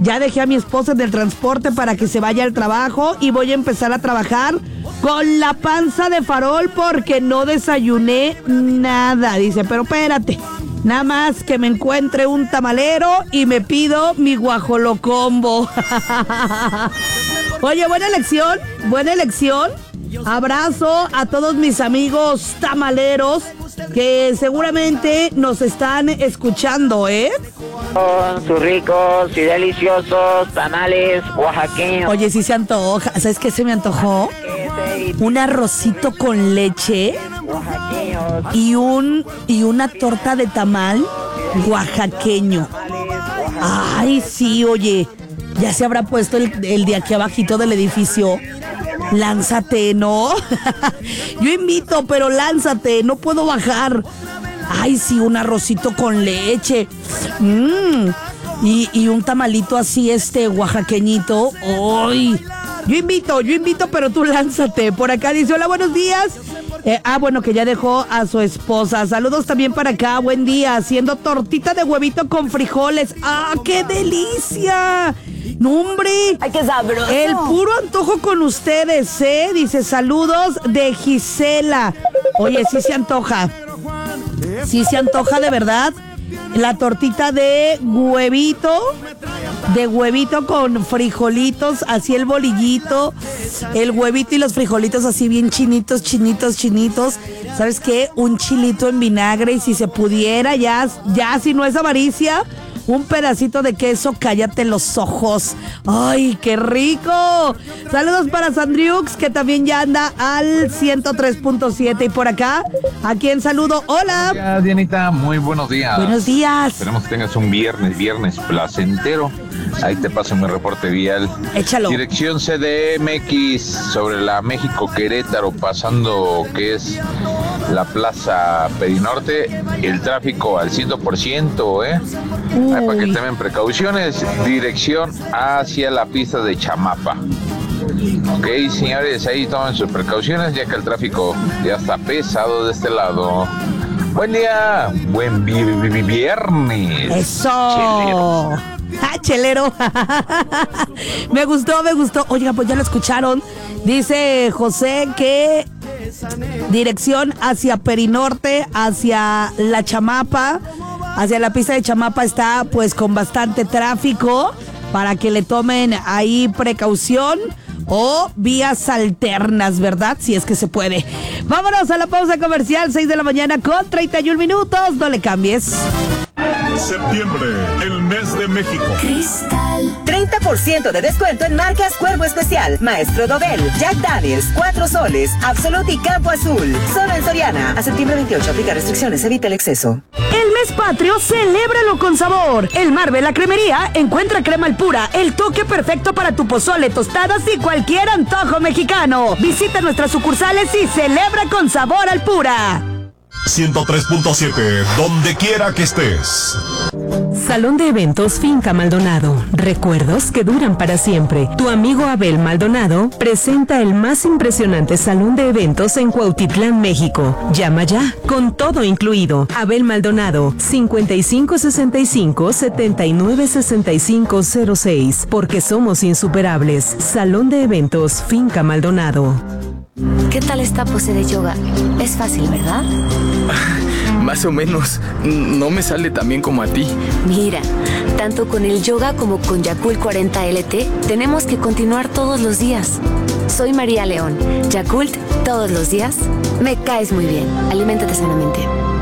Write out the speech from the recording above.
Ya dejé a mi esposa en el transporte para que se vaya al trabajo y voy a empezar a trabajar con la panza de farol porque no desayuné nada. Dice, pero espérate, nada más que me encuentre un tamalero y me pido mi guajolocombo. Oye, buena elección, buena elección. Abrazo a todos mis amigos tamaleros que seguramente nos están escuchando, ¿eh? Son sus ricos y deliciosos tamales oaxaqueños. Oye, sí se antoja. ¿Sabes qué se me antojó? Un arrocito con leche y una torta de tamal oaxaqueño. Ay, sí, oye, ya se habrá puesto el de aquí abajito del edificio. Lánzate, ¿no? Yo invito, pero lánzate, no puedo bajar. Ay, sí, un arrocito con leche. Y un tamalito así, oaxaqueñito. ¡Ay! Yo invito, pero tú lánzate. Por acá dice, hola, buenos días. Bueno, que ya dejó a su esposa. Saludos también para acá, buen día. Haciendo tortita de huevito con frijoles. ¡Ah, qué delicia! ¡No, hombre! ¡Ay, qué sabroso! El puro antojo con ustedes, ¿eh? Dice, saludos de Gisela. Oye, sí se antoja. Sí se antoja de verdad. La tortita de huevito con frijolitos, así el bolillito, el huevito y los frijolitos así bien chinitos. ¿Sabes qué? Un chilito en vinagre y si se pudiera, ya si no es avaricia, un pedacito de queso, cállate los ojos. ¡Ay, qué rico! Saludos para Sandriux, que también ya anda al 103.7. Y por acá, ¿a quién saludo? ¡Hola! Hola, Dianita, muy buenos días. Buenos días. Esperemos que tengas un viernes placentero. Ahí te paso mi reporte vial. Échalo. Dirección CDMX sobre la México-Querétaro, pasando que es la Plaza Perinorte, el tráfico al 100%, ¿eh? Para que tomen precauciones. Dirección hacia la pista de Chamapa. Ok, señores, ahí tomen sus precauciones ya que el tráfico ya está pesado de este lado. Buen día, buen viernes. ¡Eso! Chelero. Me gustó. Oiga, pues ya lo escucharon. Dice José que dirección hacia Perinorte, hacia la Chamapa, hacia la pista de Chamapa está pues con bastante tráfico para que le tomen ahí precaución o vías alternas, ¿verdad? Si es que se puede. Vámonos a la pausa comercial, 6 de la mañana con 31 minutos. No le cambies. Septiembre, el mes de México. Cristal. 30% de descuento en marcas Cuervo Especial, Maestro Dobel, Jack Daniels, Cuatro Soles, Absolut y Campo Azul. Solo en Soriana. A septiembre 28, aplica restricciones, evita el exceso. El mes patrio, celébralo con sabor. El Marvel, la cremería, encuentra crema al pura, el toque perfecto para tu pozole, tostadas y cualquier antojo mexicano. Visita nuestras sucursales y celebra con sabor al pura. 103.7, donde quiera que estés. Salón de Eventos Finca Maldonado. Recuerdos que duran para siempre. Tu amigo Abel Maldonado presenta el más impresionante salón de eventos en Cuautitlán, México. Llama ya, con todo incluido. Abel Maldonado, 5565-796506. Porque somos insuperables. Salón de Eventos Finca Maldonado. ¿Qué tal esta pose de yoga? Es fácil, ¿verdad? Más o menos. No me sale tan bien como a ti. Mira, tanto con el yoga como con Yakult 40 LT, tenemos que continuar todos los días. Soy María León. Yakult, todos los días. Me caes muy bien. Aliméntate sanamente.